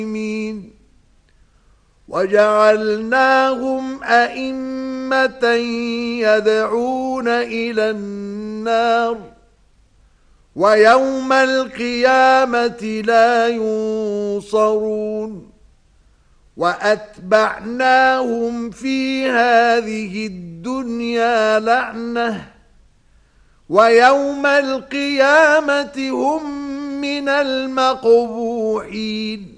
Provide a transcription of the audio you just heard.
وجعلناهم أئمة يدعون إلى النار ويوم القيامة لا ينصرون وأتبعناهم في هذه الدنيا لعنة ويوم القيامة هم من المقبوحين